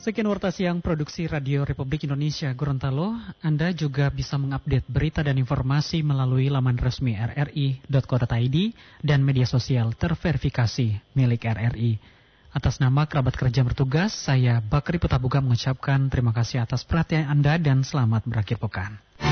Sekian Warta Siang Produksi Radio Republik Indonesia Gorontalo. Anda juga bisa mengupdate berita dan informasi melalui laman resmi rri.co.id dan media sosial terverifikasi milik RRI. Atas nama kerabat kerja bertugas, saya Bakri Putabuga mengucapkan terima kasih atas perhatian Anda dan selamat berakhir pekan.